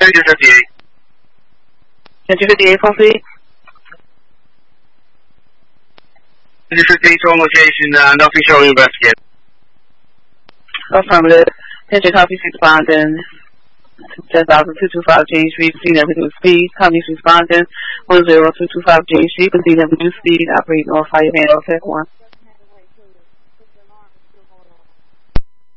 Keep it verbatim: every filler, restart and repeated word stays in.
ten two fifty-eight. ten two fifty-eight, full speed. ten two fifty-eight, on location, uh, nothing showing investigate. Affirmative. ten two copy, responding. ten thousand two two five J H V, proceed at reduced speed. Company's responding. one zero two two five J H V, proceed at reduced speed. Operate North Fire Van, Tech one.